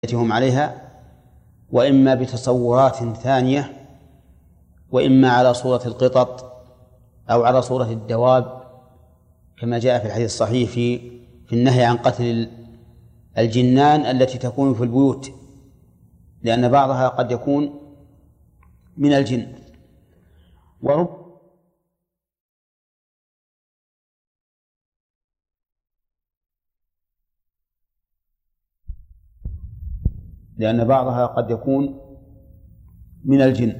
التي هم عليها، وإما بتصورات ثانية، وإما على صورة القطط أو على صورة الدواب، كما جاء في الحديث الصحيح في النهي عن قتل الجنان التي تكون في البيوت، لأن بعضها قد يكون من الجن. لأن بعضها قد يكون من الجن،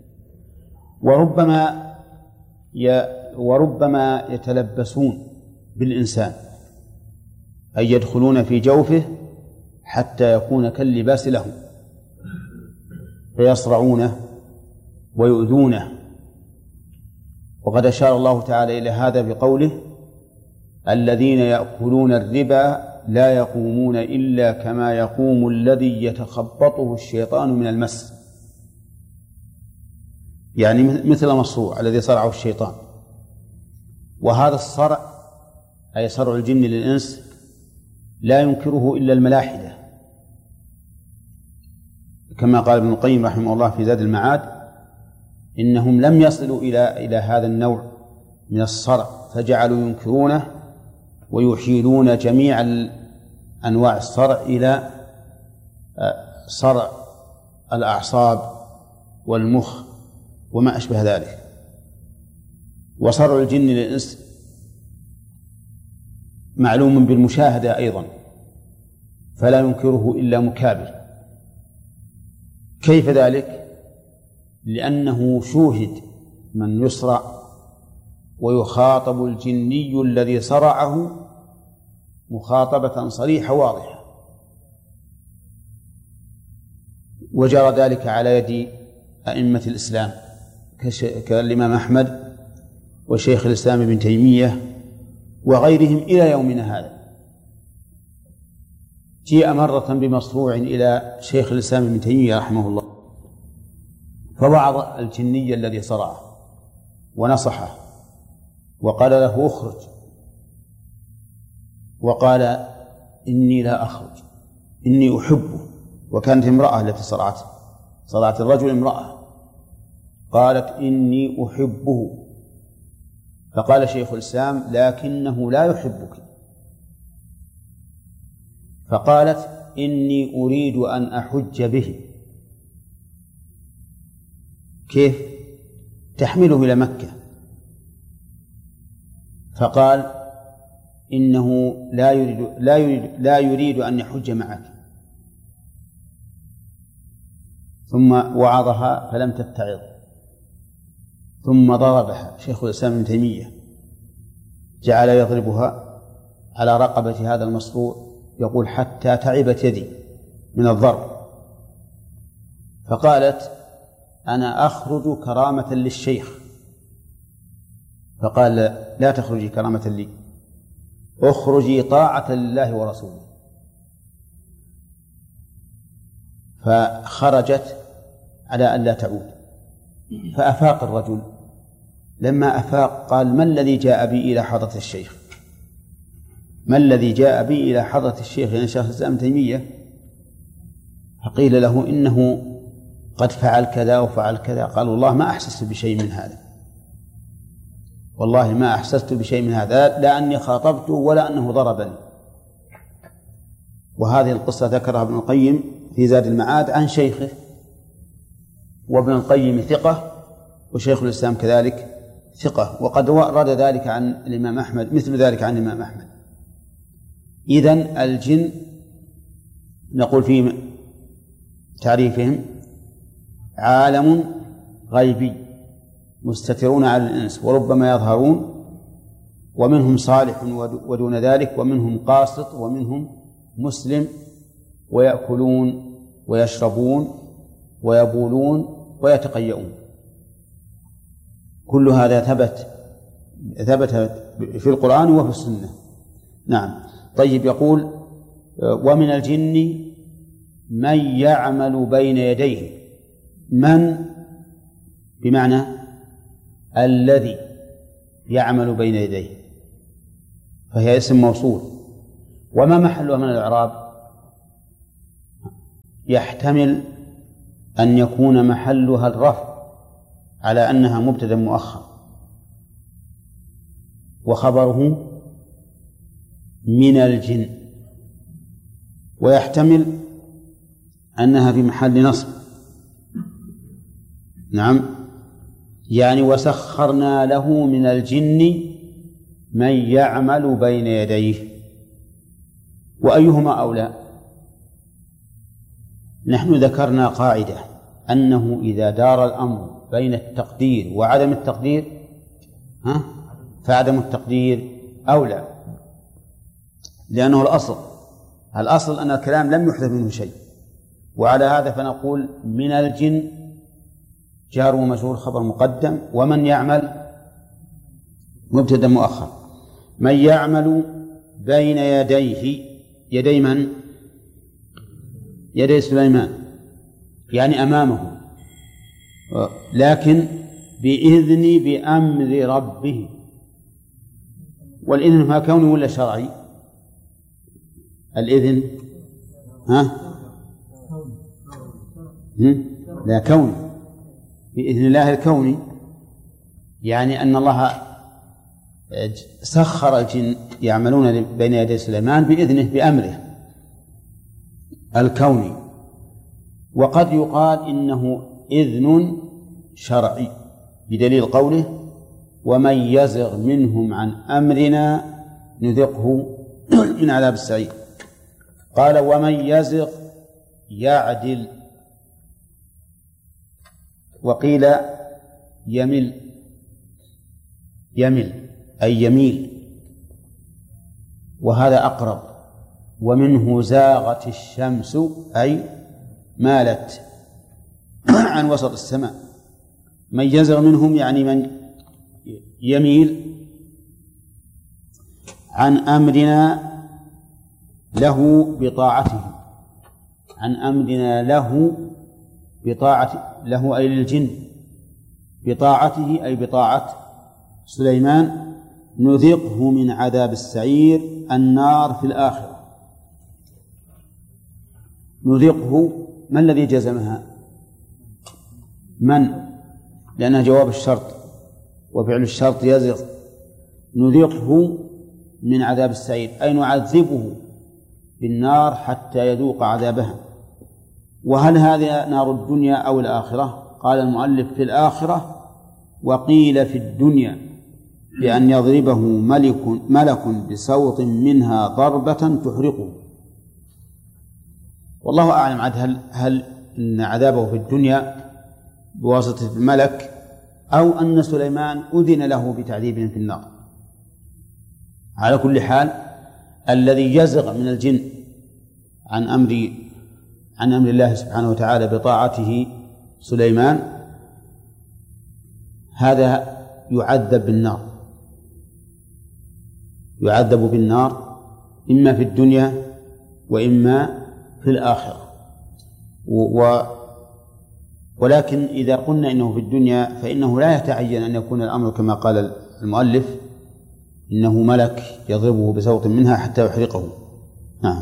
وربما يتلبسون بالإنسان، أي يدخلون في جوفه حتى يكون كاللباس له، فيصرعونه ويؤذونه. وقد أشار الله تعالى إلى هذا بقوله: الذين يأكلون الربا لا يقومون إلا كما يقوم الذي يتخبطه الشيطان من المس، يعني مثل مصروع الذي صرعه الشيطان. وهذا الصرع أي صرع الجن للإنس لا ينكره إلا الملاحدة، كما قال ابن القيم رحمه الله في زاد المعاد: إنهم لم يصلوا إلى هذا النوع من الصرع فجعلوا ينكرونه ويحيلون جميع أنواع الصرع إلى صرع الأعصاب والمخ وما أشبه ذلك. وصرع الجن للإنس معلوم بالمشاهدة أيضا، فلا ينكره إلا مكابر. كيف ذلك؟ لأنه شوهد من يصرع ويخاطب الجني الذي صرعه مخاطبة صريحة واضحة، وجرى ذلك على يد أئمة الإسلام كالإمام أحمد وشيخ الإسلام ابن تيمية وغيرهم إلى يومنا هذا. جيء مرة بمصروع إلى شيخ الإسلام ابن تيمية رحمه الله، فوعظ الجني الذي صرعه ونصحه وقال له: اخرج. وقال: إني لا أخرج، إني أحبه. وكانت امرأة التي صرعت الرجل امرأة، قالت: إني أحبه. فقال شيخ الإسلام: لكنه لا يحبك. فقالت: إني أريد أن أحج به. كيف؟ تحمله إلى مكة. فقال: إنه لا يريد أن يحج معك. ثم وعظها فلم تتعظ، ثم ضربها شيخ الإسلام ابن تيمية، جعل يضربها على رقبة هذا المصروع، يقول: حتى تعبت يدي من الضرب. فقالت: أنا أخرج كرامة للشيخ. فقال: لا تخرجي كرامة لي، اخرجي طاعة لله ورسوله. فخرجت على أن لا تعود. فأفاق الرجل، لما أفاق قال: ما الذي جاء بي إلى حضرة الشيخ؟ ما الذي جاء بي إلى حضرة الشيخ؟ يعني شيخ الإسلام ابن تيمية. فقيل له: إنه قد فعل كذا وفعل كذا. قال: والله ما أحسست بشيء من هذا، والله ما أحسست بشيء من هذا، لا أني خاطبته ولا أنه ضربني. وهذه القصة ذكرها ابن القيم في زاد المعاد عن شيخه، وابن القيم ثقة، وشيخ الإسلام كذلك ثقة، وقد ورد ذلك عن الإمام أحمد، مثل ذلك عن الإمام أحمد. إذن الجن نقول في تعريفهم: عالم غيبي مستترون على الإنس وربما يظهرون، ومنهم صالح ودون ذلك، ومنهم قاسط، ومنهم مسلم، ويأكلون ويشربون ويبولون ويتقيؤون. كل هذا ثبت في القرآن وفي السنة. نعم. طيب، يقول: ومن الجن من يعمل بين يديه. من بمعنى الذي يعمل بين يديه، فهي اسم موصول. وما محلها من الإعراب؟ يحتمل أن يكون محلها الرفع على أنها مبتدأ مؤخر، وخبره من الجن، ويحتمل أنها في محل نصب. نعم، يعني وسخرنا له من الجن من يعمل بين يديه. وأيهما أولى؟ نحن ذكرنا قاعدة أنه إذا دار الأمر بين التقدير وعدم التقدير فعدم التقدير أولى، لأنه الأصل أن الكلام لم يحدث منه شيء، وعلى هذا فنقول من الجن جار ومجرور خبر مقدم، ومن يعمل مبتدأ مؤخر. من يعمل بين يديه، يدي من؟ يدي سليمان، يعني أمامه، لكن بإذن بأمر ربه. والإذن ما كوني ولا شرعي؟ الإذن لا كوني، بإذن الله الكوني، يعني أن الله سخر الجن يعملون بين يدي سليمان بإذنه بأمره الكوني. وقد يقال إنه إذن شرعي بدليل قوله ومن يزغ منهم عن أمرنا نذقه من عذاب السعير. قال ومن يزغ يعدل، وقيل يمل أي يميل، وهذا أقرب. ومنه زاغت الشمس أي مالت عن وسط السماء. من يزغ منهم يعني من يميل عن أمرنا له بطاعته، عن أمرنا له بطاعة له أي للجن، بطاعته أي بطاعة سليمان، نذقه من عذاب السعير النار في الآخرة. نذقه، ما الذي جزمها؟ من؟ لأنها جواب الشرط وفعل الشرط يزغ. نذقه من عذاب السعير أي نعذبه بالنار حتى يذوق عذابها. وهل هذه نار الدنيا أو الآخرة؟ قال المؤلف في الآخرة، وقيل في الدنيا بأن يضربه ملك بصوت منها ضربة تحرقه. والله أعلم عاد هل إن عذابه في الدنيا بواسطة الملك أو أن سليمان أذن له بتعذيبهم في النار. على كل حال الذي يزغ من الجن عن أمر الله سبحانه وتعالى بطاعته سليمان هذا يعذب بالنار، يعذب بالنار إما في الدنيا وإما في الآخرة. ولكن إذا قلنا إنه في الدنيا فإنه لا يتعين أن يكون الأمر كما قال المؤلف إنه ملك يضربه بصوت منها حتى يحرقه. نعم،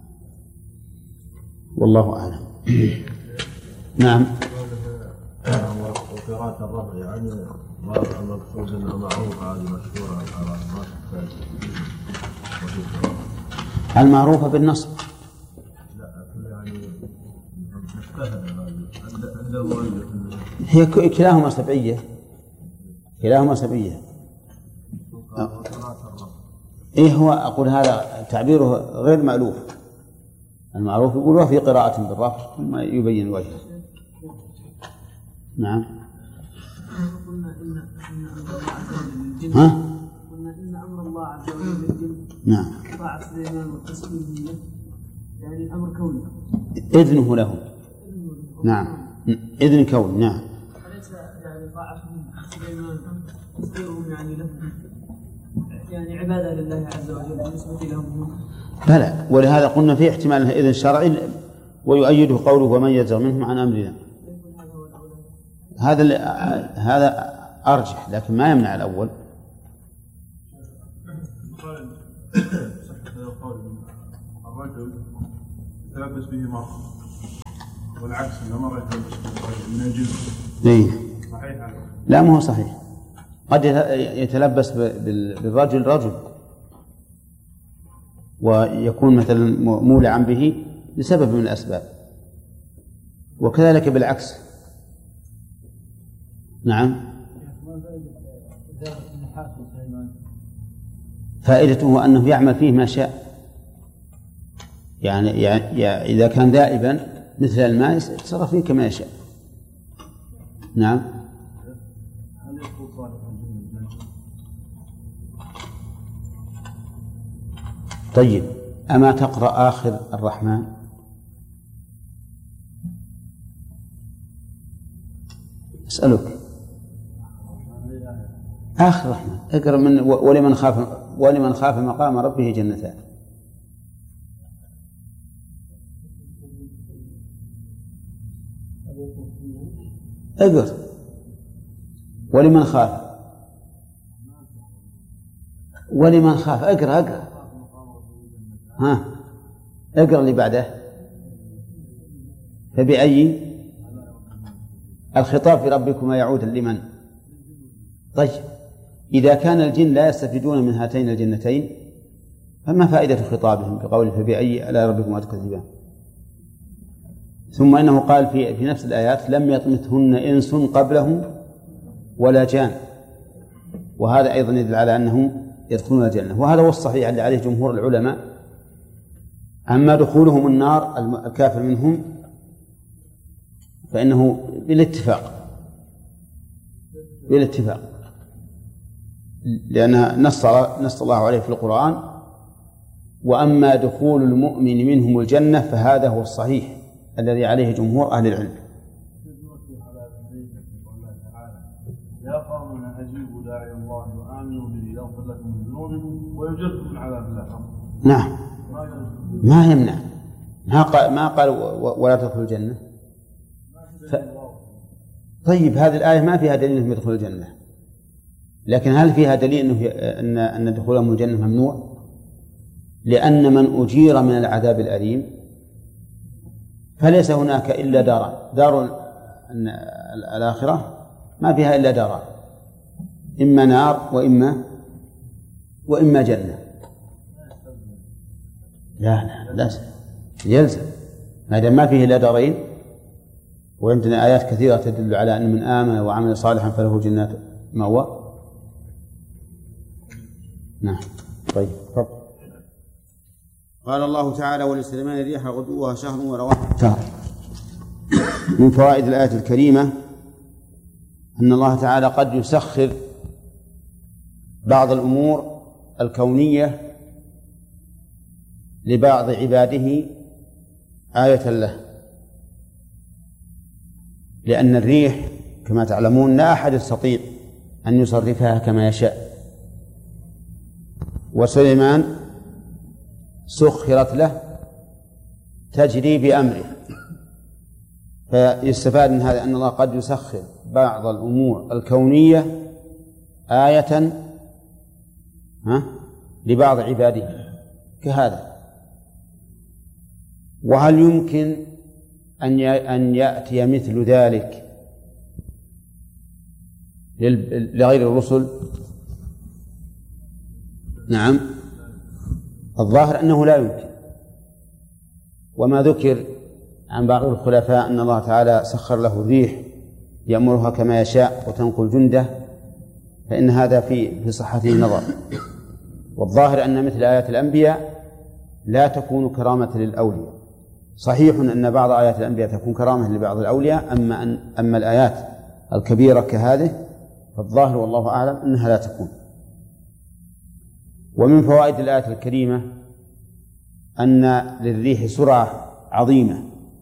والله أعلم. نعم. وقراءة الرفع يعني المقصود أنه معروف، هذه مشهورة المعروفة بالنصب. لا يعني مجتهدة عند المؤلف. هي كلاهما سبعية، كلاهما سبعية. إيه هو أقول هذا تعبيره غير مألوف. المعروف يقول وفي قراءة بالرفع ثم يبين وجهه. نعم. قلنا إن أمر الله عز وجل للجن نعم طاعة سليمان والتسليم يعني أمر كوني، إذنه له. نعم، إذن كون. نعم. أليس يعني طاعة سليمان تسليمهم يعني له يعني عبادة لله عز وجل بالنسبة لهم؟ بلى، ولهذا قلنا في احتمال أنها إذن شرعي، ويؤيده قوله ومن يزغ منهم عن أمرنا. هذا أرجح، لكن ما يمنع الأول. الرجل يتلبس به مرأة والعكس إذا مرة من الجن. إيه؟ صحيح هذا؟ لا ما هو صحيح. قد يتلبس بالرجل رجل ويكون مثلا مولعا به لسبب من الأسباب، وكذلك بالعكس. نعم. فائدته أنه يعمل فيه ما شاء، يعني إذا كان ذائبا مثل الماء يتصرف فيه كما يشاء. نعم. طيب، أما تقرأ آخر الرحمن؟ أسألك آخر الرحمن اقرأ من ولمن خاف مقام ربه جنتان. اقرأ ولمن خاف اقرأ ها اقرأ اللي بعده. فبأي الخطاب في ربكما يعود لمن؟ طيب، إذا كان الجن لا يستفيدون من هاتين الجنتين فما فائدة خطابهم بقوله فبأي آلاء ربكما تكذبان؟ ثم إنه قال في نفس الآيات لم يطمثهن إنس قبلهم ولا جان، وهذا أيضا يدل على أنهم يدخلون الجنة، وهذا هو الصحيح اللي عليه جمهور العلماء. أما دخولهم النار الكافر منهم فإنه بالاتفاق، لأن نص الله عليه في القرآن: وأما دخول المؤمن منهم الجنة فهذا هو الصحيح الذي عليه جمهور أهل العلم. يا قوم أجيبوا داعي الله وآمنوا به يغفر لكم من ذنوبكم ويجركم من عذاب الله. نعم، ما يمنع، ما قال ولا تدخلوا الجنة. طيب، هذه الآية ما فيها دليل أنهم يدخلوا الجنة، لكن هل فيها دليل أن دخولهم الجنة ممنوع؟ لأن من أجير من العذاب الأليم فليس هناك إلا دار الآخرة ما فيها إلا داران، إما نار وإما جنة. لا يلزم، ما دام ما فيه إلا دارين، وعندنا آيات كثيرة تدل على أن من آمن وعمل صالحا فله جنات مأوى. نعم. طيب، فضل. قال الله تعالى: ولسليمان الريح غدوها شهر ورواحها شهر. من فوائد الآية الكريمة أن الله تعالى قد يسخر بعض الأمور الكونية لبعض عباده آية له، لأن الريح كما تعلمون لا أحد يستطيع أن يصرفها كما يشاء، وسليمان سخرت له تجري بأمره. فيستفاد من هذا أن الله قد يسخر بعض الأمور الكونية آية لبعض عباده كهذا. وهل يمكن أن يأتي مثل ذلك لغير الرسل؟ نعم، الظاهر أنه لا يمكن. وما ذكر عن بعض الخلفاء أن الله تعالى سخر له الريح يأمرها كما يشاء وتنقل جنده، فإن هذا في صحته نظر. والظاهر أن مثل آيات الأنبياء لا تكون كرامة للأولياء. صحيح أن بعض آيات الأنبياء تكون كرامة لبعض الأولياء، أما الآيات الكبيرة كهذه فالظاهر والله أعلم أنها لا تكون. ومن فوائد الآية الكريمة أن للريح سرعة عظيمة،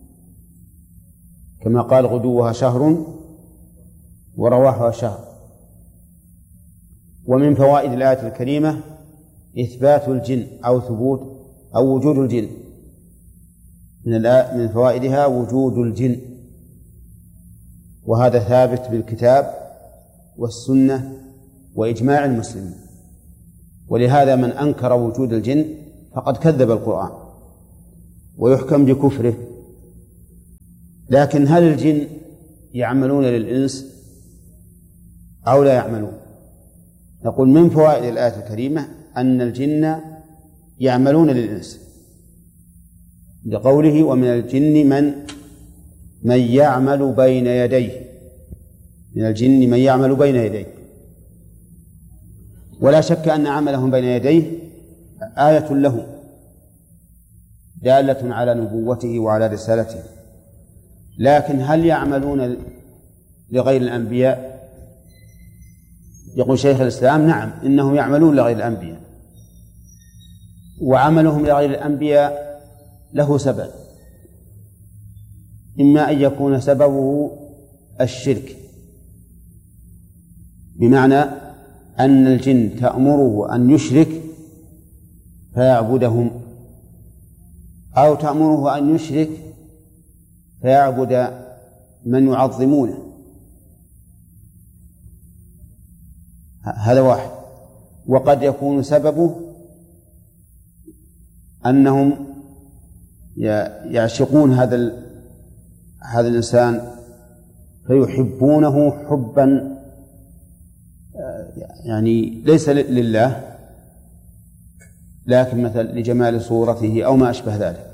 كما قال: غدوها شهر ورواحها شهر. ومن فوائد الآية الكريمة إثبات الجن أو وجود الجن. من فوائدها وجود الجن، وهذا ثابت بالكتاب والسنة وإجماع المسلمين. ولهذا من أنكر وجود الجن فقد كذب القرآن ويحكم بكفره، لكن هل الجن يعملون للإنس أو لا يعملون؟ نقول من فوائد الآية الكريمة أن الجن يعملون للإنس، لقوله ومن الجن من يعمل بين يديه، من الجن من يعمل بين يديه. ولا شك أن عملهم بين يديه آية له دالة على نبوته وعلى رسالته. لكن هل يعملون لغير الأنبياء؟ يقول شيخ الإسلام نعم، إنهم يعملون لغير الأنبياء، وعملهم لغير الأنبياء له سبب، إما أن يكون سببه الشرك، بمعنى أن الجن تأمره أن يشرك فيعبدهم، أو تأمره أن يشرك فيعبد من يعظمونه. هذا واحد. وقد يكون سببه أنهم يعشقون هذا الإنسان فيحبونه حبا يعني ليس لله، لكن مثل لجمال صورته أو ما أشبه ذلك.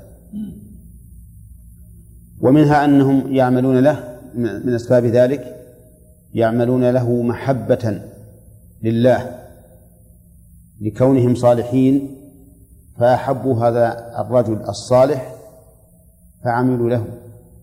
ومنها أنهم يعملون له من أسباب ذلك، يعملون له محبة لله لكونهم صالحين، فأحبوا هذا الرجل الصالح فعملوا له.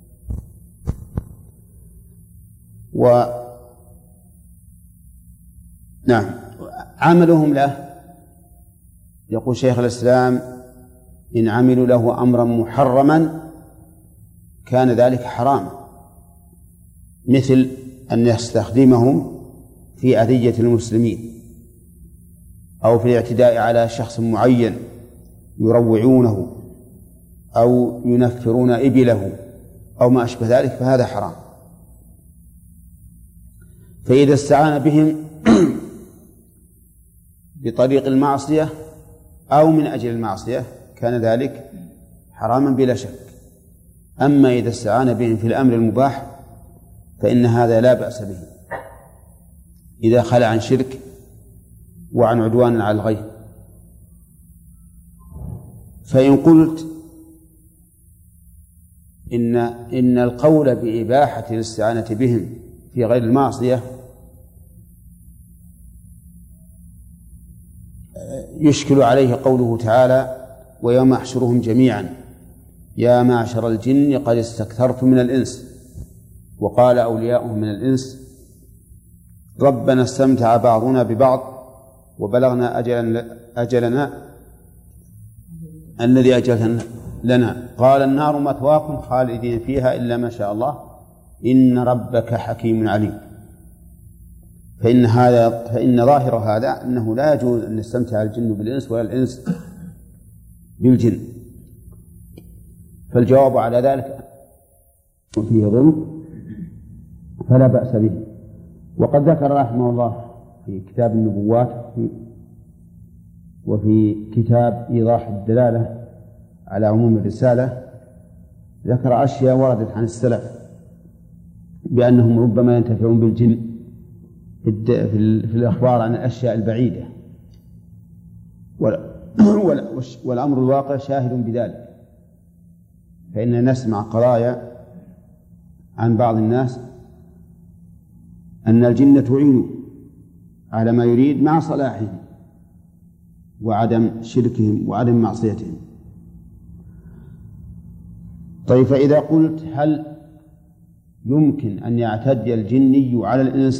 نعم، عملهم له، يقول شيخ الإسلام إن عملوا له أمرا محرما كان ذلك حراما، مثل أن يستخدمهم في أذية المسلمين أو في الاعتداء على شخص معين، يروعونه أو ينفرون إبله أو ما أشبه ذلك، فهذا حرام. فإذا استعان بهم بطريق المعصية أو من أجل المعصية كان ذلك حراما بلا شك. أما إذا استعان بهم في الأمر المباح فإن هذا لا بأس به إذا خلى عن شرك وعن عدوان على الغير. فإن قلت إن القول بإباحة الاستعانة بهم في غير المعصية يشكل عليه قوله تعالى ويوم أحشرهم جميعا يا معشر الجن قد استكثرتم من الإنس، وقال أولياؤهم من الإنس ربنا استمتع بعضنا ببعض وبلغنا أجلنا الذي أجلنا لنا قال النار مثواكم خالدين فيها إلا ما شاء الله إن ربك حكيم عليم. فإن ظاهر هذا أنه لا يجوز أن يستمتع الجن بالإنس ولا الإنس بالجن. فالجواب على ذلك فيه ظلم فلا بأس به. وقد ذكر رحمه الله في كتاب النبوات وفي كتاب إيضاح الدلالة على عموم الرسالة ذكر أشياء وردت عن السلف بأنهم ربما ينتفعون بالجن في الأخبار عن الأشياء البعيدة، والأمر الواقع شاهد بذلك. فإننا نسمع قضايا عن بعض الناس أن الجن تعين على ما يريد مع صلاحهم وعدم شركهم وعدم معصيتهم. طيب، فإذا قلت هل يمكن أن يعتدي الجني على الإنس؟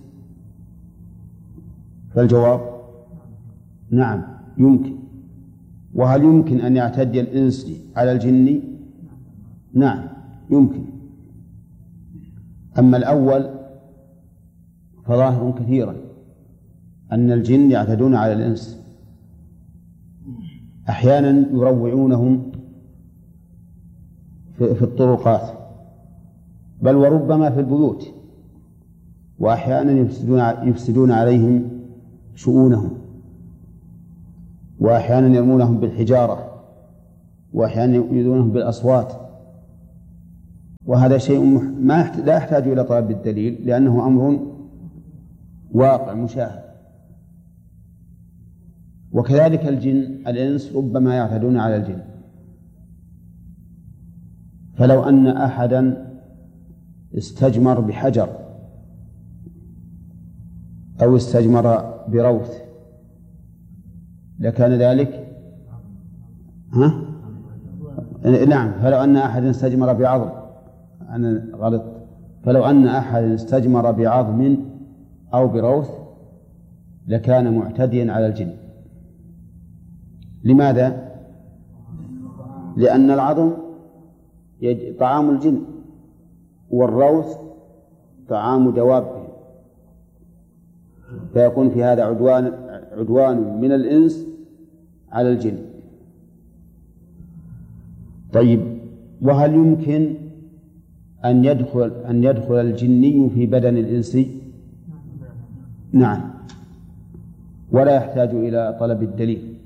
فالجواب نعم يمكن. وهل يمكن أن يعتدي الإنس على الجن؟ نعم يمكن. أما الأول فظاهر كثيرا أن الجن يعتدون على الإنس، أحيانا يروعونهم في الطرقات بل وربما في البيوت، وأحيانا يفسدون عليهم شؤونهم، وأحيانا يرمونهم بالحجارة، وأحيانا يؤذونهم بالأصوات، وهذا شيء لا يحتاج إلى طلب الدليل، لأنه أمر واقع مشاهد. وكذلك الإنس ربما يعتدون على الجن، فلو أن أحدا استجمر بحجر أو استجمر بروث لكان ذلك نعم. فلو أن أحد استجمر بعظم، أنا غلط، فلو أن أحد استجمر بعظم أو بروث لكان معتديا على الجن. لماذا؟ لأن العظم طعام الجن والروث طعام دوابهم، فيكون في هذا عدوان من الإنس على الجن. طيب، وهل يمكن أن يدخل الجني في بدن الإنسي؟ نعم، ولا يحتاج إلى طلب الدليل،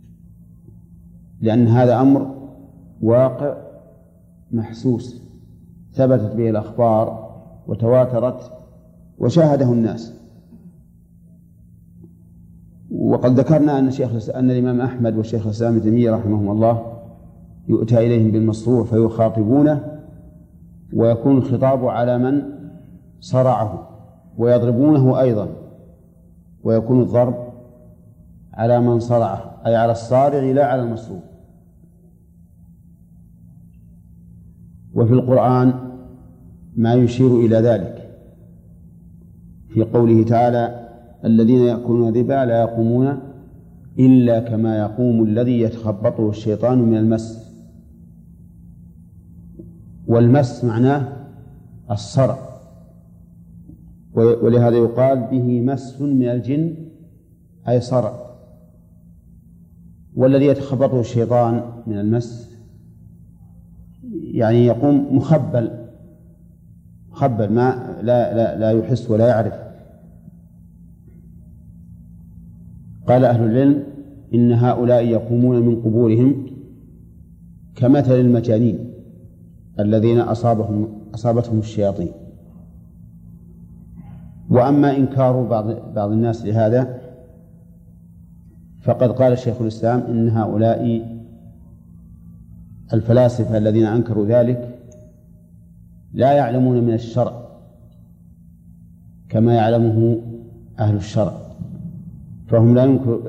لأن هذا أمر واقع محسوس ثبتت به الأخبار وتواترت وشاهده الناس. وقد ذكرنا أن الإمام أحمد والشيخ الإسلام ابن تيمية رحمهم الله يؤتى إليهم بالمصروع فيخاطبونه، ويكون الخطاب على من صرعه، ويضربونه أيضا، ويكون الضرب على من صرعه، أي على الصارع لا على المصروع. وفي القرآن ما يشير إلى ذلك في قوله تعالى: الذين يأكلون الربا لا يقومون إلا كما يقوم الذي يتخبطه الشيطان من المس. والمس معناه الصرع، ولهذا يقال به مس من الجن أي صرع. والذي يتخبطه الشيطان من المس يعني يقوم مخبل ما لا يحس ولا يعرف. قال أهل العلم إن هؤلاء يقومون من قبورهم كمثل المجانين الذين أصابتهم الشياطين. وأما إنكار بعض الناس لهذا فقد قال الشيخ الإسلام إن هؤلاء الفلاسفة الذين أنكروا ذلك لا يعلمون من الشرع كما يعلمه أهل الشرع، فهم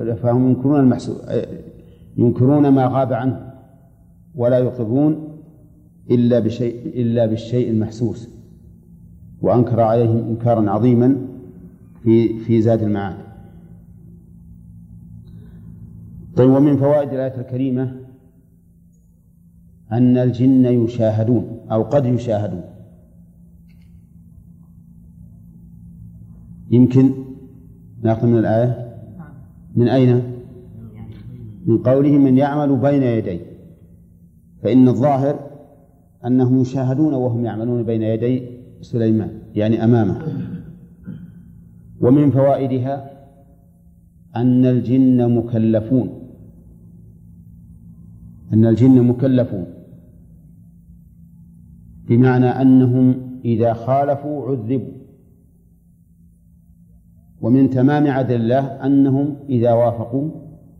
ينكرون ما غاب عنه، ولا يقرون إلا بالشيء المحسوس. وأنكر عليهم إنكارا عظيما في زاد المعاد. طيب، ومن فوائد الآية الكريمة أن الجن يشاهدون أو قد يشاهدون. يمكن نأخذ من الآية من أين؟ من قوله من يعمل بين يديه، فإن الظاهر أنهم يشاهدون وهم يعملون بين يدي سليمان يعني أمامه. ومن فوائدها أن الجن مكلفون، بمعنى أنهم إذا خالفوا عذبوا. ومن تمام عدل الله أنهم إذا وافقوا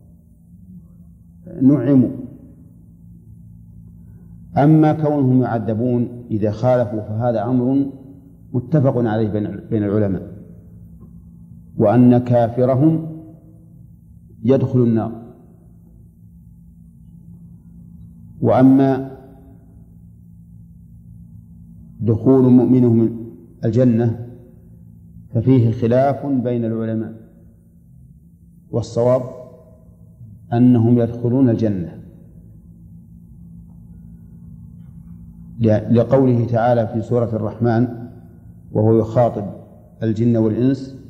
نعموا. أما كونهم يعذبون إذا خالفوا فهذا أمر متفق عليه بين العلماء، وأن كافرهم يدخل النار. وأما دخول مؤمنهم الجنة ففيه خلاف بين العلماء، والصواب أنهم يدخلون الجنة، لقوله تعالى في سورة الرحمن وهو يخاطب الجن والإنس: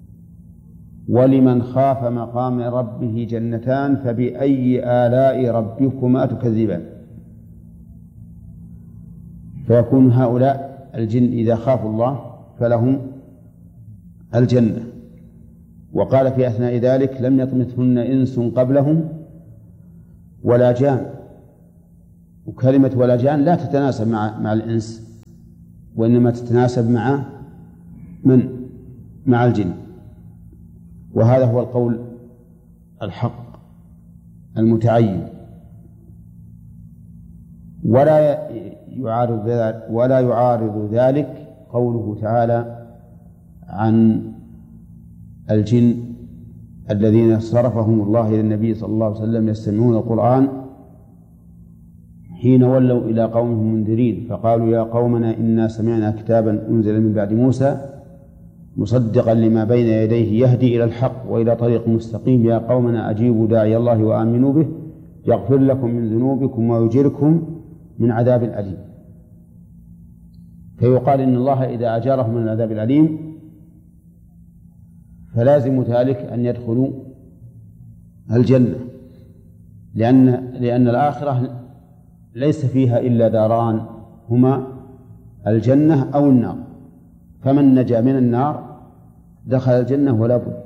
ولمن خاف مقام ربه جنتان فبأي آلاء ربكما تكذبان. فيكون هؤلاء الجن إذا خافوا الله فلهم الجنة. وقال في أثناء ذلك: لم يطمثهن إنس قبلهم ولا جان. وكلمة ولا جان لا تتناسب مع الإنس، وإنما تتناسب مع الجن. وهذا هو القول الحق المتعين. ولا يعارض ذلك قوله تعالى عن الجن الذين صرفهم الله إلى النبي صلى الله عليه وسلم يستمعون القرآن حين ولوا إلى قومهم منذرين فقالوا يا قومنا إنا سمعنا كتابا أنزل من بعد موسى مصدقا لما بين يديه يهدي إلى الحق وإلى طريق مستقيم يا قومنا أجيبوا داعي الله وآمنوا به يغفر لكم من ذنوبكم ويجركم من عذاب أليم. فيقال إن الله إذا أجارهم من العذاب الأليم فلازم ذلك أن يدخلوا الجنة، لأن الآخرة ليس فيها إلا داران هما الجنة أو النار، فمن نجا من النار دخل الجنة ولا بد.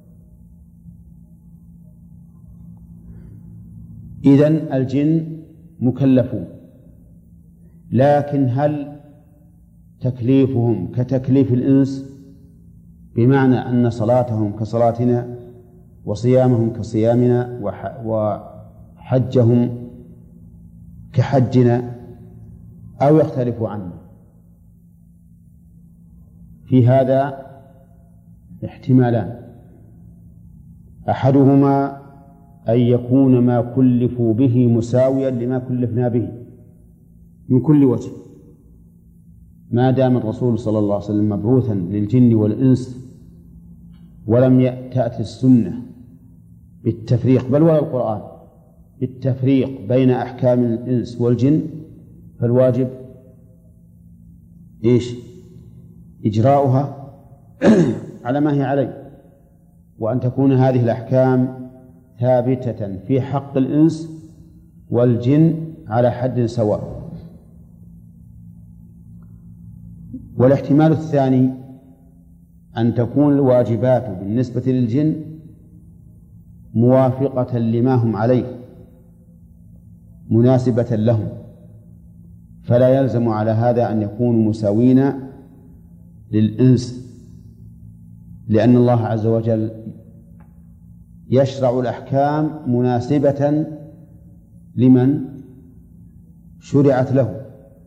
إذن الجن مكلفون، لكن هل تكليفهم كتكليف الإنس بمعنى أن صلاتهم كصلاتنا وصيامهم كصيامنا وحجهم كحجنا أو يختلف عنه؟ في هذا احتمالان: أحدهما أن يكون ما كلفوا به مساويا لما كلفنا به من كل وجه، ما دام الرسول صلى الله عليه وسلم مبعوثا للجن والإنس ولم تأتي السنة بالتفريق بل ولا القرآن بالتفريق بين أحكام الإنس والجن، فالواجب إجراؤها على ما هي عليه، وأن تكون هذه الأحكام ثابتة في حق الإنس والجن على حد سواء. والاحتمال الثاني أن تكون الواجبات بالنسبة للجن موافقة لما هم عليه مناسبة لهم، فلا يلزم على هذا أن يكونوا مساوين للإنس، لأن الله عز وجل يشرع الأحكام مناسبة لمن شرعت له.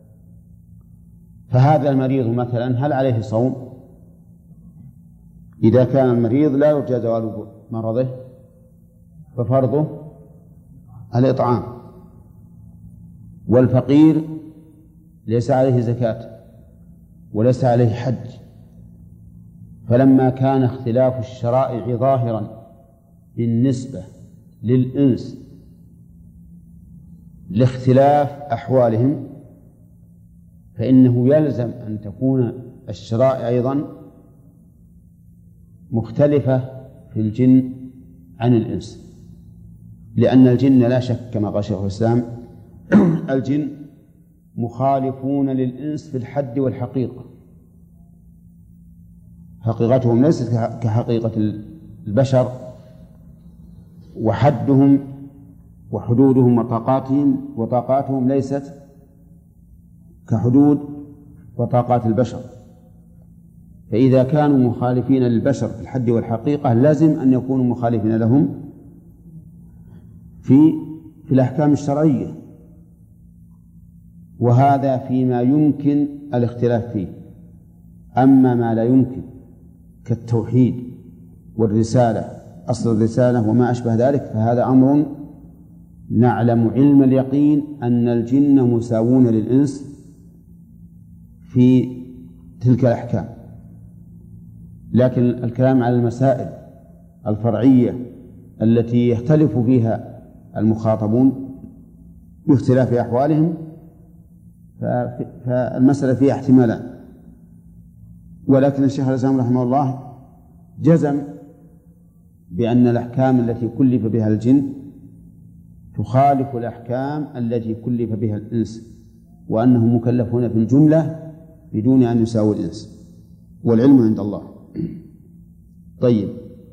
فهذا المريض مثلا هل عليه صوم؟ إذا كان المريض لا يرجى زوال مرضه ففرضه الإطعام، والفقير ليس عليه زكاة وليس عليه حج. فلما كان اختلاف الشرائع ظاهرا بالنسبة للإنس لاختلاف أحوالهم، فإنه يلزم أن تكون الشرائع أيضا مختلفة في الجن عن الإنس، لأن الجن لا شك كما قال شيخ الإسلام الجن مخالفون للإنس في الحد والحقيقة، حقيقتهم ليست كحقيقة البشر، وحدهم وحدودهم وطاقاتهم ليست كحدود وطاقات البشر. فإذا كانوا مخالفين للبشر في الحد والحقيقة لازم أن يكونوا مخالفين لهم في الأحكام الشرعية، وهذا فيما يمكن الاختلاف فيه. أما ما لا يمكن كالتوحيد والرسالة، أصل الرسالة وما أشبه ذلك، فهذا أمر نعلم علم اليقين أن الجن مساوون للإنس في تلك الأحكام. لكن الكلام على المسائل الفرعية التي يختلف فيها المخاطبون باختلاف أحوالهم فالمسألة فيها احتمالان. ولكن الشيخ الإسلام رحمه الله جزم بأن الأحكام التي كلف بها الجن تخالف الأحكام التي كلف بها الإنس، وأنهم مكلفون في الجملة بدون أن يساووا الإنس، والعلم عند الله. طيب،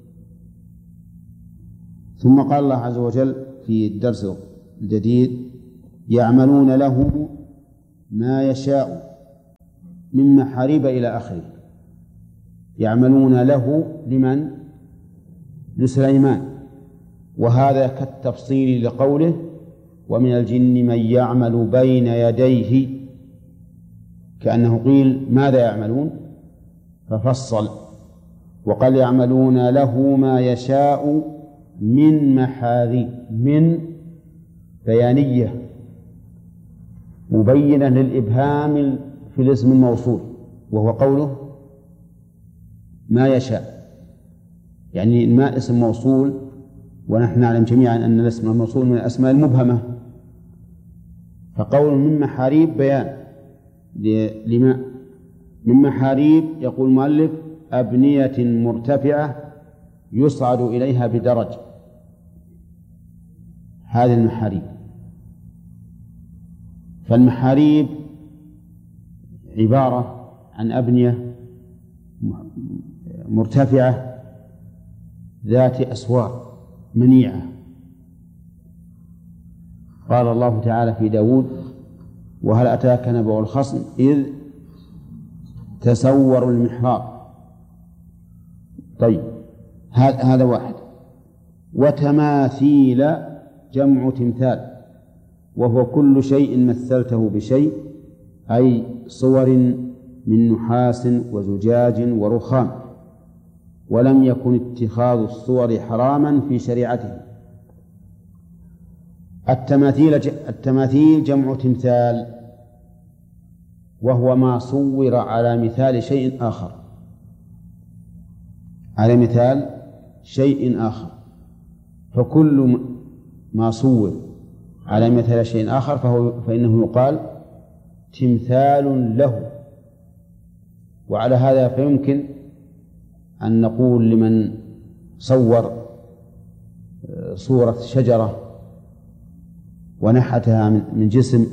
ثم قال الله عز وجل في الدرس الجديد: يعملون له ما يشاء من محاريب إلى آخره. يعملون له لمن؟ لسليمان. وهذا كالتفصيل لقوله ومن الجن من يعمل بين يديه، كأنه قيل ماذا يعملون ففصل، وقال يعملون له ما يشاء من محاريب، من بيانية مبينة للإبهام في الاسم الموصول، وهو قوله ما يشاء، يعني ما اسم موصول، ونحن نعلم جميعا أن الاسم الموصول من الأسماء المبهمة، فقول من محاريب بيان لما من محاريب. يقول المؤلف أبنية مرتفعة يصعد إليها بدرج، هذه المحاريب. فالمحاريب عبارة عن أبنية مرتفعة ذات أسوار منيعة. قال الله تعالى في داود وهل أتاك نبأ الخصم إذ تسوروا المحراب. طيب هذا واحد. وتماثيل جمع تمثال، وهو كل شيء مثلته بشيء، أي صور من نحاس وزجاج ورخام، ولم يكن اتخاذ الصور حراما في شريعته. التماثيل جمع تمثال، وهو ما صور على مثال شيء آخر، على مثال شيء آخر. فكل ما صور على مثال شيء آخر فإنه يقال تمثال له. وعلى هذا فيمكن أن نقول لمن صور صورة شجرة ونحتها من جسم،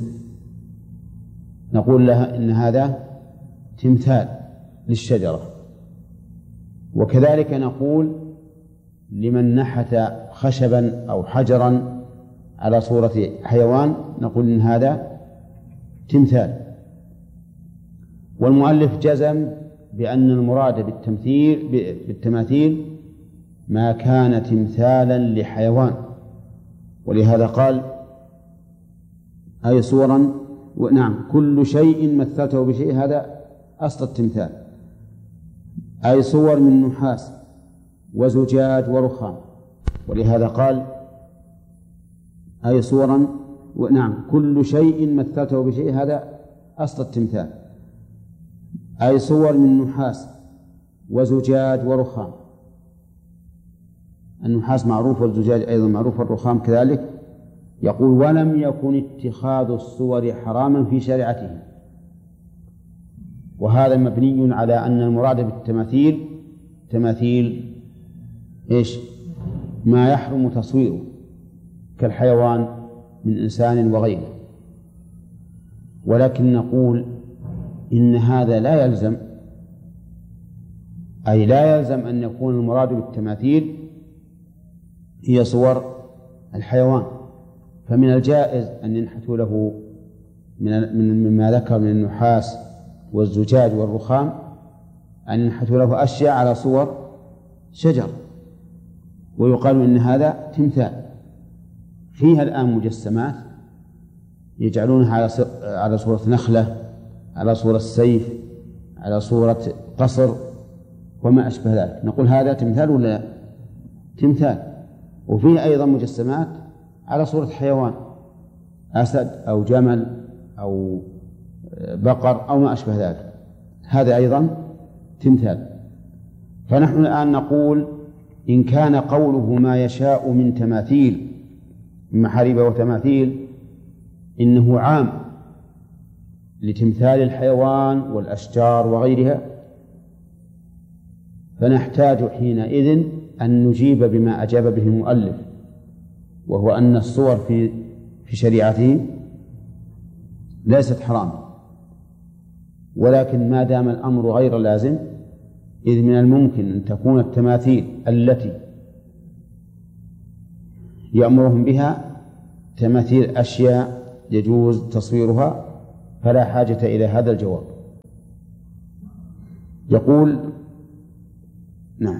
نقول لها إن هذا تمثال للشجرة. وكذلك نقول لمن نحت خشبا أو حجرا على صورة حيوان نقول إن هذا تمثال. والمؤلف جزم بأن المراد بالتماثيل ما كان تمثالا لحيوان، ولهذا قال أي صورا، نعم كل شيء مثلته بشيء، هذا أصل التمثال، أي صور من نحاس وزجاج ورخام. ولهذا قال أي صورا، نعم كل شيء مثلته بشيء، هذا أصل التمثال، أي صور من نحاس وزجاج ورخام. النحاس معروف والزجاج أيضا معروف والرخام كذلك. يقول ولم يكن اتخاذ الصور حراما في شريعته. وهذا مبني على أن المراد بالتماثيل تماثيل إيش؟ ما يحرم تصويره كالحيوان من إنسان وغيره. ولكن نقول إن هذا لا يلزم، أي لا يلزم أن يكون المراد بالتماثيل هي صور الحيوان. فمن الجائز أن ينحتوا له مما ذكر من النحاس والزجاج والرخام أن ينحتوا له أشياء على صور شجر، ويقال إن هذا تمثال. فيها الآن مجسمات يجعلونها على صورة نخلة، على صورة سيف، على صورة قصر وما أشبه ذلك، نقول هذا تمثال ولا لا؟ تمثال. وفيه أيضا مجسمات على صورة حيوان، أسد أو جمل أو بقر أو ما أشبه ذلك، هذا أيضا تمثال. فنحن الآن نقول إن كان قوله ما يشاء من تماثيل من محاريب وتماثيل إنه عام لتمثال الحيوان والأشجار وغيرها، فنحتاج حينئذ أن نجيب بما أجاب به المؤلف، وهو أن الصور في شريعته ليست حراما. ولكن ما دام الأمر غير لازم، إذ من الممكن أن تكون التماثيل التي يأمرهم بها تماثيل أشياء يجوز تصويرها، فلا حاجة إلى هذا الجواب. يقول نعم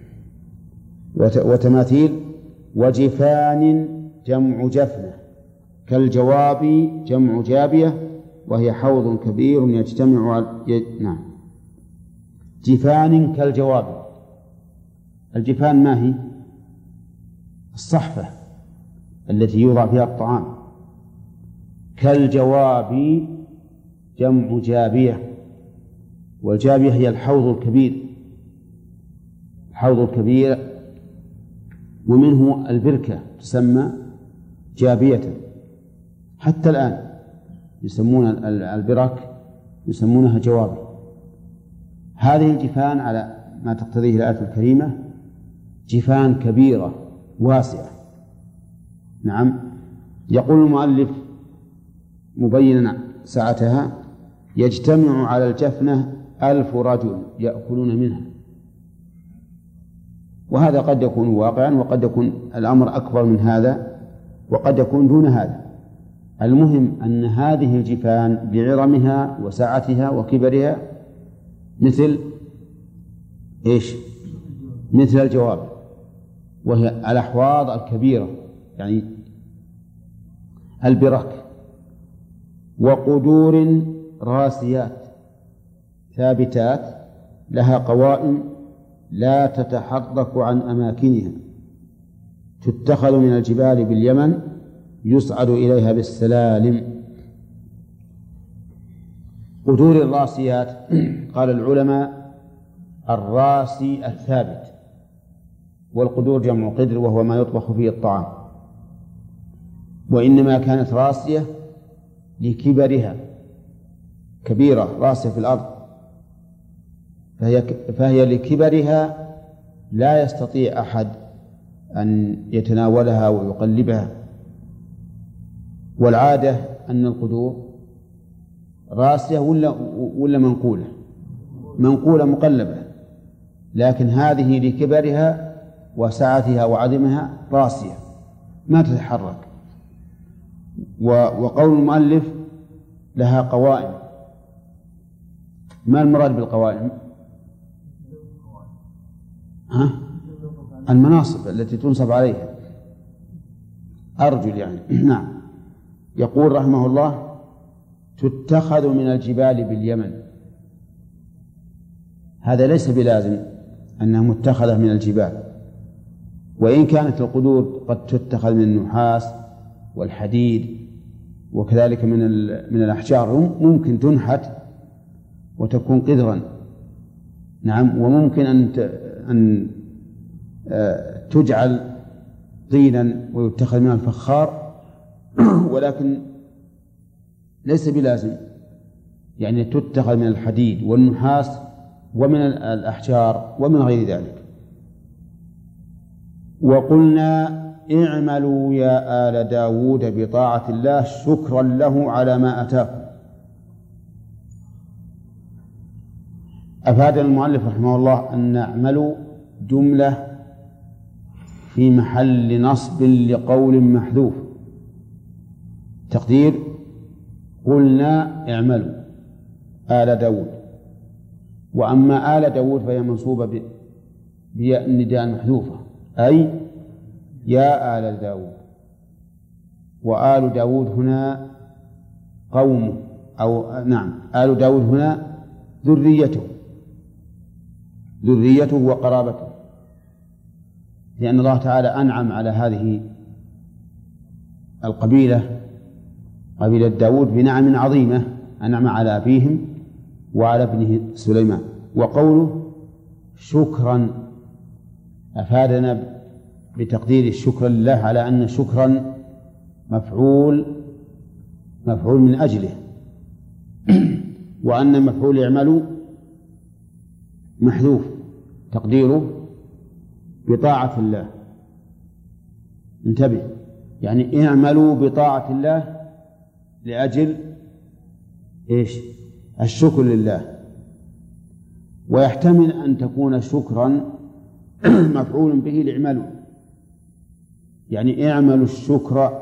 وتماثيل وجفان جمع جفنة كالجواب جمع جابية وهي حوض كبير يجتمع نعم جفان كالجواب. الجفان ما هي؟ الصحفة التي يوضع فيها الطعام. كالجواب جمع جابية، والجابية هي الحوض الكبير، الحوض الكبير، ومنه البركة تسمى جابية. حتى الآن يسمون البرك يسمونها جوابي. هذه الجفان على ما تقتضيه الآية الكريمة جفان كبيرة واسعة. نعم. يقول المؤلف مبينا سعتها يجتمع على الجفنة 1000 رجل يأكلون منها. وهذا قد يكون واقعا وقد يكون الأمر أكبر من هذا وقد يكون دون هذا. المهم أن هذه الجفان بعظمها وسعتها وكبرها مثل إيش؟ مثل الجواب، وهي الأحواض الكبيرة يعني البرك. وقدور راسيات ثابتات لها قوائم لا تتحرك عن أماكنها تتخذ من الجبال باليمن يصعد إليها بالسلالم. قدور الراسيات قال العلماء الراسي الثابت، والقدور جمع قدر وهو ما يطبخ فيه الطعام، وإنما كانت راسية لكبرها، كبيرة راسية في الأرض، فهي لكبرها لا يستطيع أحد أن يتناولها ويقلبها. والعادة أن القدور راسية ولا منقولة؟ منقولة مقلبة، لكن هذه لكبرها وسعتها وعدمها راسية ما تتحرك. وقول المؤلف لها قوائم، ما المراد بالقوائم؟ المناصب التي تنصب عليها، أرجل يعني. نعم. يقول رحمه الله تتخذ من الجبال باليمن. هذا ليس بلازم أنها متخذة من الجبال، وإن كانت القدور قد تتخذ من النحاس والحديد وكذلك من الأحجار، ممكن تنحت وتكون قدرا. نعم. وممكن أن تجعل طينا ويتخذ منها الفخار، ولكن ليس بلازم، يعني تتخذ من الحديد والنحاس ومن الأحجار ومن غير ذلك. وقلنا اعملوا يا آل داود بطاعة الله شكرا له على ما أتاكم. أفاد المؤلف رحمه الله أن اعملوا جملة في محل نصب لقول محذوف، تقدير قلنا اعملوا آل داود. وأما آل داود فهي منصوبة بياء النداء المحذوفة، أي يا آل داود. وآل داود هنا قومه، أو نعم آل داود هنا ذريته وقرابته، لأن الله تعالى أنعم على هذه القبيلة، قبيلة داود، بنعم عظيمة أنعم على أبيهم وعلى ابنه سليمان. وقوله شكرا أفادنا بتقدير الشكر لله على أن شكرا مفعول من أجله، وأن مفعول يعمل محذوف تقديره بطاعة الله. انتبه، يعني اعملوا بطاعة الله لأجل إيش؟ الشكر لله. ويحتمل أن تكون شكرا مفعول به لإعمالوا، يعني اعملوا الشكر،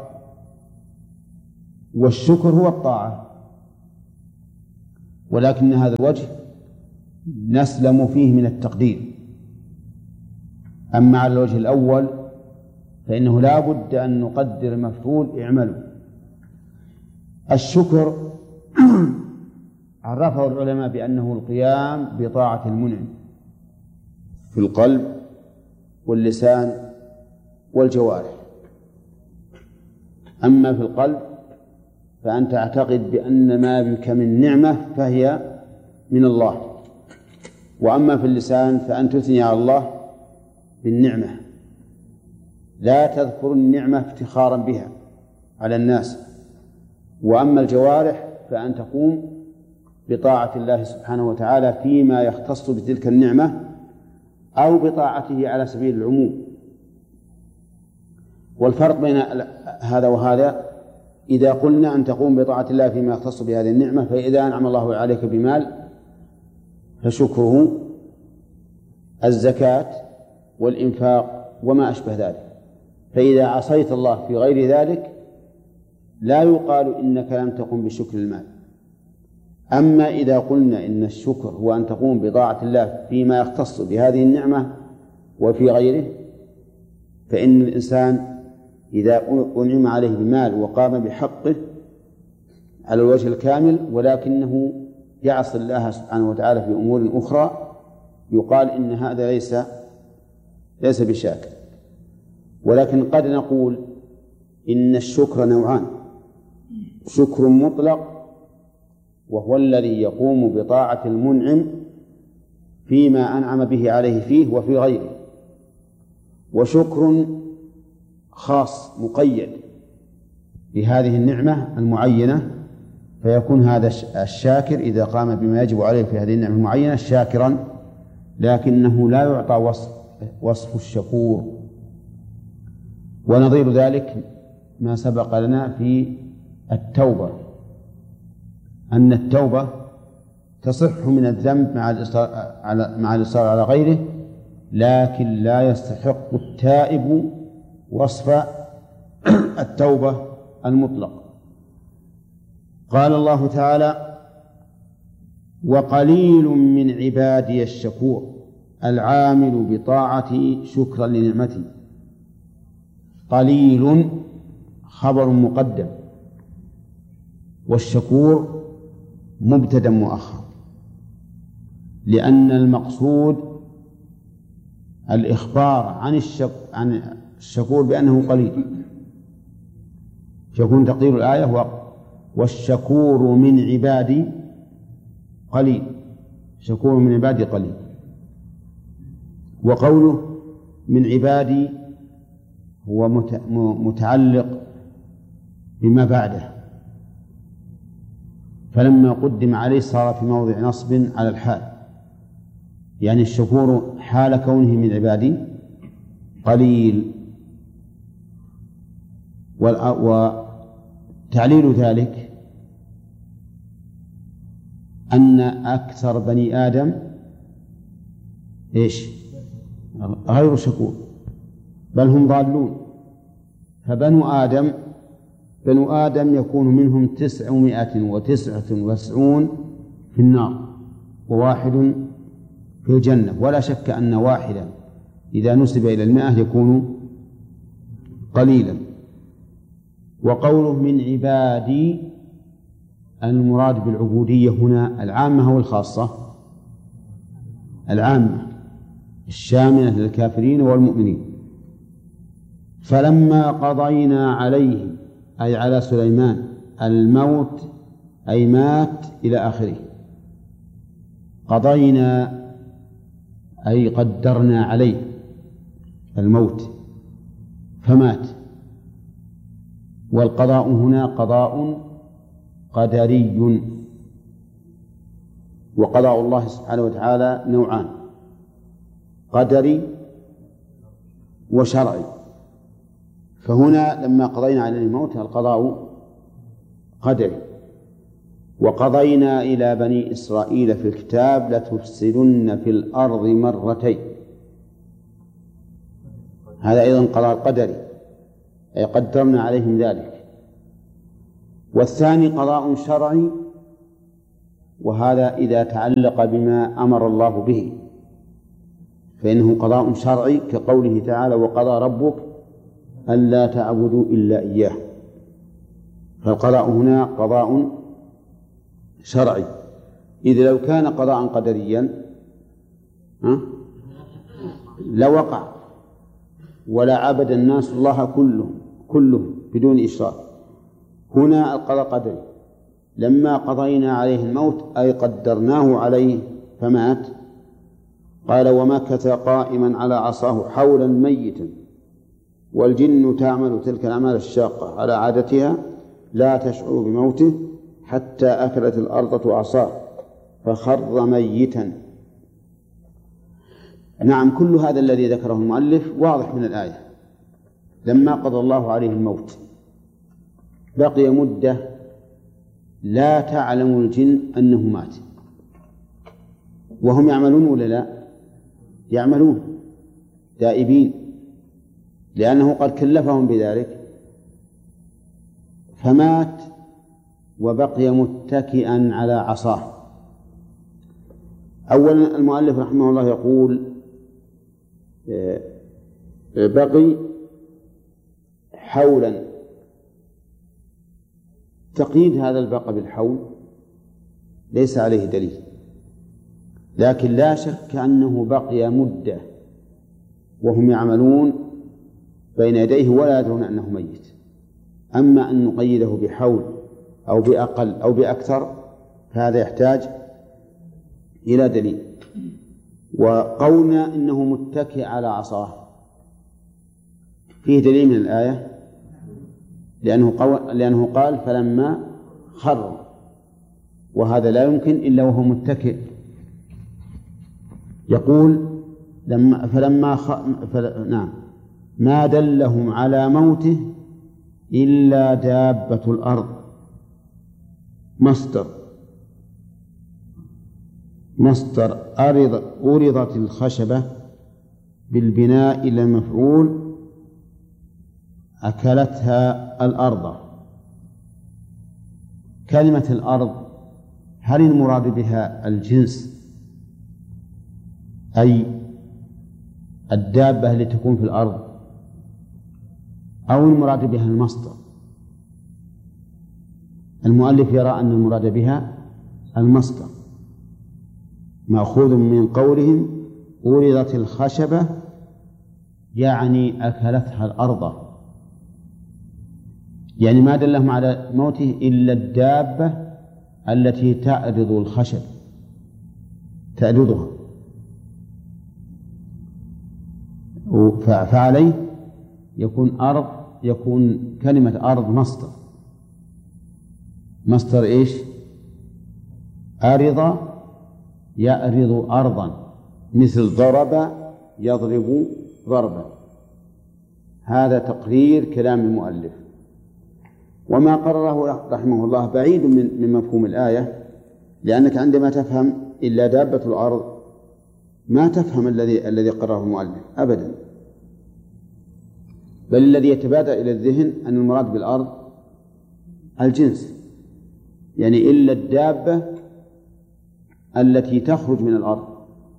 والشكر هو الطاعة، ولكن هذا الوجه نسلم فيه من التقدير. أما على الوجه الأول فإنه لا بد أن نقدر مفعول اعملوا. الشكر عرفه العلماء بأنه القيام بطاعة المنعم في القلب واللسان والجوارح. أما في القلب فأن تعتقد بأن ما بك من نعمة فهي من الله، وأما في اللسان فأن تثني على الله بالنعمة، لا تذكر النعمة افتخارا بها على الناس. وأما الجوارح فأن تقوم بطاعة الله سبحانه وتعالى فيما يختص بتلك النعمة أو بطاعته على سبيل العموم. والفرق بين هذا وهذا إذا قلنا أن تقوم بطاعة الله فيما يختص بهذه النعمة، فإذا أنعم الله عليك بمال فشكره الزكاة والإنفاق وما أشبه ذلك. فإذا عصيت الله في غير ذلك لا يقال إنك لم تقم بشكر المال. أما إذا قلنا إن الشكر هو أن تقوم بطاعة الله فيما يختص بهذه النعمة وفي غيره، فإن الإنسان إذا أنعم عليه بمال وقام بحقه على الوجه الكامل ولكنه يعصي الله سبحانه وتعالى في أمور أخرى، يقال إن هذا ليس بشاكر. ولكن قد نقول إن الشكر نوعان: شكر مطلق وهو الذي يقوم بطاعة المنعم فيما أنعم به عليه فيه وفي غيره، وشكر خاص مقيد بهذه النعمة المعينة، فيكون هذا الشاكر إذا قام بما يجب عليه في هذه النعمة المعينة شاكرا، لكنه لا يعطى وصف الشكور. ونظير ذلك ما سبق لنا في التوبة، أن التوبة تصح من الذنب مع الإصرار على غيره، لكن لا يستحق التائب وصف التوبة المطلق. قال الله تعالى: وقليل من عبادي الشكور العامل بطاعتي شكرا لنعمتي. قليل خبر مقدم، والشكور مبتدأ مؤخر، لأن المقصود الإخبار عن الشكور بأنه قليل، يكون تقدير الآية والشكور من عبادي قليل، شكور من عبادي قليل. وقوله من عبادي هو متعلق بما بعده، فلما قدم عليه صار في موضع نصب على الحال، يعني الشكور حال كونه من عبادي قليل. وتعليل ذلك أن أكثر بني آدم غير شكور، بل هم ضالون. فبنو آدم يكون منهم 999 في النار وواحد في الجنة، ولا شك أن واحدا إذا نسب إلى 100 يكون قليلا. وقوله من عبادي المراد بالعبودية هنا العامة أو الخاصة؟ العامة الشاملة للكافرين والمؤمنين. فلما قضينا عليه أي على سليمان الموت أي مات إلى آخره. قضينا أي قدرنا عليه الموت فمات. والقضاء هنا قضاء قدري، وقضاء الله سبحانه وتعالى نوعان: قدري وشرعي. فهنا لما قضينا عليه الموت القضاء قدري. وقضينا إلى بني إسرائيل في الكتاب لتفسدن في الأرض مرتين، هذا أيضا قضاء قدري أي قدرنا عليهم ذلك. والثاني قضاء شرعي وهذا إذا تعلق بما أمر الله به فإنه قضاء شرعي، كقوله تعالى: وقضى ربك ألا تعبدوا إلا إياه. فالقضاء هنا قضاء شرعي. إذا لو كان قضاء قدريا لوقع ولا عبد الناس الله كلهم بدون إشراك. هنا القضاء قدري، لما قضينا عليه الموت أي قدرناه عليه فمات. قال: ومكث قائما على عصاه حولا ميتا، والجن تعمل تلك الأعمال الشاقة على عادتها لا تشعر بموته حتى أكلت الأرض عصاه فخر ميتا. نعم، كل هذا الذي ذكره المؤلف واضح من الآية. لما قضى الله عليه الموت بقي مدة لا تعلم الجن أنه مات، وهم يعملون ولا لا؟ يعملون دائبين، لأنه قد كلفهم بذلك. فمات وبقي متكئا على عصاه. أولا المؤلف رحمه الله يقول بقي حولا. تقييد هذا البقاء بالحول ليس عليه دليل، لكن لا شك أنه بقي مدة وهم يعملون بين يديه ولا يدرون أنه ميت. أما أن نقيده بحول أو بأقل أو بأكثر فهذا يحتاج إلى دليل. وقولنا إنه متكئ على عصاه فيه دليل من الآية، لأنه قال: فلما خر، وهذا لا يمكن إلا وهو متكئ. يقول: نعم، ما دلهم على موته إلا دابة الأرض. مصدر أرضت الخشبة بالبناء إلى المفعول أكلتها الأرض. كلمة الأرض هل المراد بها الجنس أي الدابة التي تكون في الأرض، أو المراد بها المصدر؟ المؤلف يرى أن المراد بها المصدر، مأخوذ من قولهم أرضت الخشبة، يعني أكلتها الأرض، يعني ما دلهم على موته إلا الدابة التي تعرض الخشب، تعرضها. فعليه يكون كلمة أرض مصدر إيش؟ أرض يأرض أرضا، مثل ضرب يضرب ضربا. هذا تقرير كلام المؤلف. وما قرره رحمه الله بعيد من مفهوم الآية، لأنك عندما تفهم إلا دابة الأرض ما تفهم الذي قرره المؤلف أبدا، بل الذي يتبادر إلى الذهن أن المراد بالأرض الجنس، يعني إلا الدابة التي تخرج من الأرض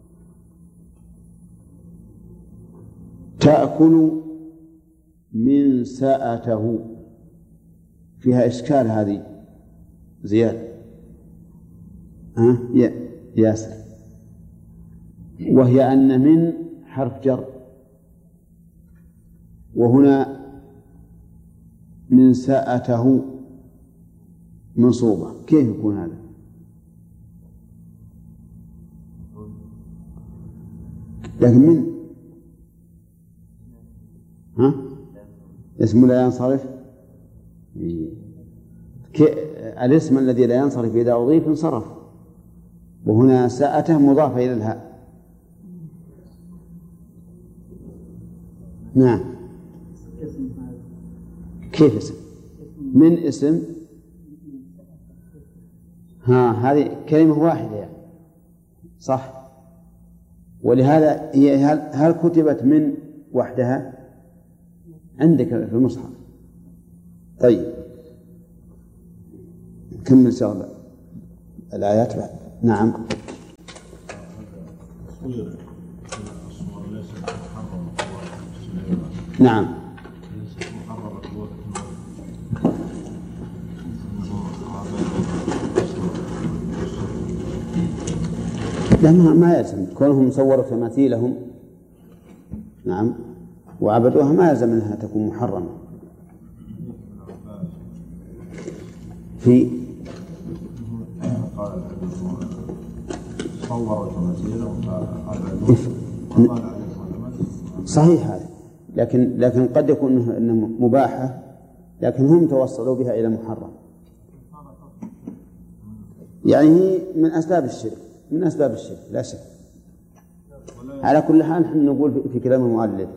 تأكل من سأته. فيها إشكال هذه زيادة، ياسر، وهي أن من حرف جر، وهنا من سأته منصوبة، كيف يكون هذا؟ لكن من اسم لا ينصرف، الاسم الذي لا ينصرف إذا أضيف انصرف، وهنا سأته مضافة إلى الهاء. نعم، كيف اسم؟ من اسم، هذه كلمة واحدة يعني. صح، ولهذا هي هل كتبت من وحدها عندك في المصحف؟ طيب، كمل شغلة. الآيات بعد. نعم. نعم. لا ما يلزم كونهم صوروا تماثيلهم نعم وعبدوها ما يلزم أنها تكون محرمة. في صحيح هذا لكن قد يكون إنه مباحة لكن هم توصلوا بها إلى محرم يعني هي من أسباب الشرك لا شك. على كل حال نحن نقول في كلام المؤلف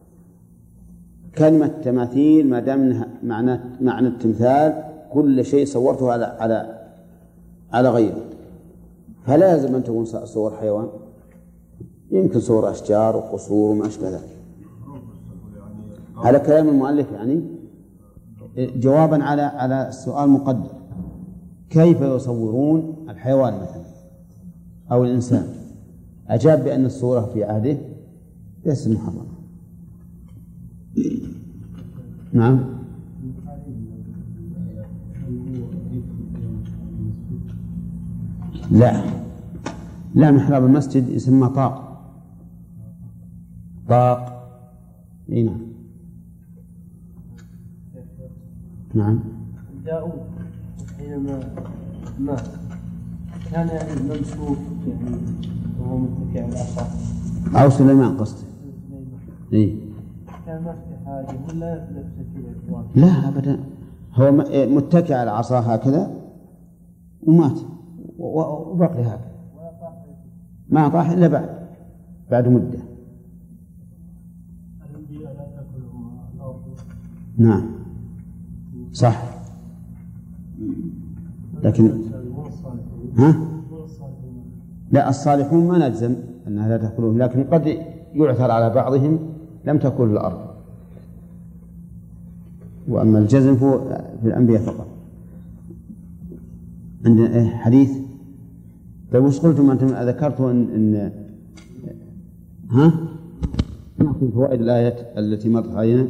كلمة تماثيل ما دام معنى التمثال كل شيء صورته على غيره فلا يلزم أن تكون صور حيوان يمكن صور أشجار وقصور وما أشبه ذلك. على كلام المؤلف يعني جوابا على السؤال مقدر كيف يصورون الحيوان مثلا أو الإنسان أجاب بأن الصورة في عهده ليست محرمة. نعم. لا محراب المسجد يسمى طاق. نعم. داود حينما مات كان يعني ممسوك يعني وهو متكئ على العصا أو سليمان قصده كان ما في حاجة ولا نفسه كذا؟ لا أبدا هو متكئ على العصا هكذا ومات وبقي هكذا ما طاح إلا بعد مدة. نعم صح لكن لا الصالحون ما نجزم أنها لا تأكلهم لكن قد يعثر على بعضهم لم تأكل الأرض وأما الجزم فهو في الأنبياء فقط. عندنا حديث طيب وش قلتم أنتم ذكرتوا أن نأخذ فوائد الآية التي مرت علينا.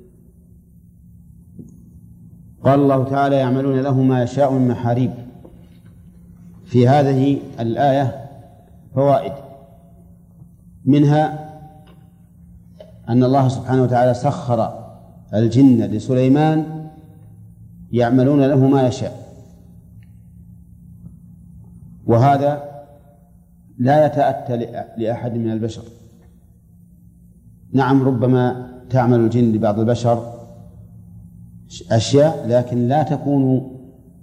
قال الله تعالى يعملون له ما يشاء من محاريب. في هذه الآية فوائد منها أن الله سبحانه وتعالى سخر الجن لسليمان يعملون له ما يشاء وهذا لا يتأتى لأحد من البشر. نعم ربما تعمل الجن لبعض البشر أشياء لكن لا تكون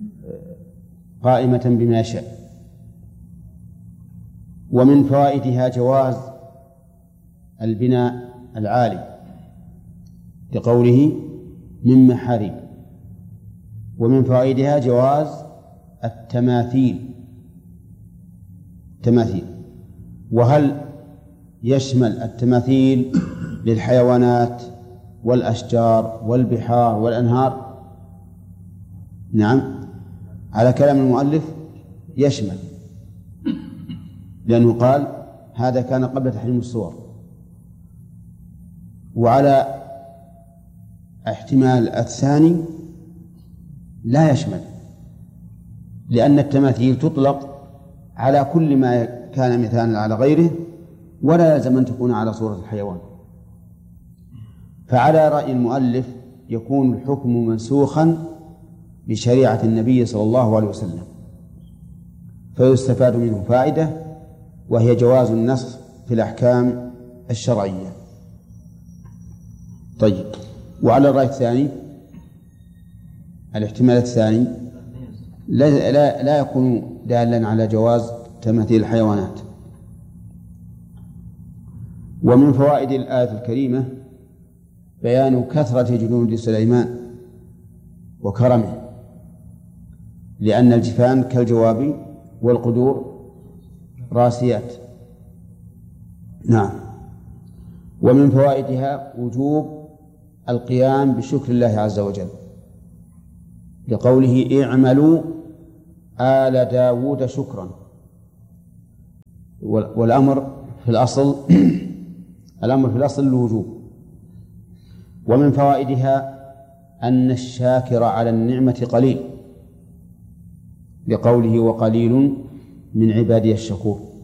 قائمة بما يشاء. ومن فوائدها جواز البناء العالي لقوله من محاريب. ومن فوائدها جواز التماثيل. وهل يشمل التماثيل للحيوانات والأشجار والبحار والأنهار؟ نعم على كلام المؤلف يشمل لأنه قال هذا كان قبل تحريم الصور. وعلى احتمال الثاني لا يشمل لأن التماثيل تطلق على كل ما كان مثالا على غيره ولا يلزم أن تكون على صورة الحيوان. فعلى رأي المؤلف يكون الحكم منسوخا بشريعة النبي صلى الله عليه وسلم فيستفاد منه فائدة وهي جواز النسخ في الأحكام الشرعية. طيب وعلى الرأي الثاني الاحتمال الثاني لا يكون دالا على جواز تماثيل الحيوانات. ومن فوائد الآية الكريمة بيان كثرة جنود سليمان وكرمه لأن الجفان كالجواب والقدور راسيات. نعم. ومن فوائدها وجوب القيام بشكر الله عز وجل لقوله اعملوا آل داود شكرا. والأمر في الأصل الوجوب. ومن فوائدها أن الشاكر على النعمة قليل، لقوله وقليل من عبادي الشكور.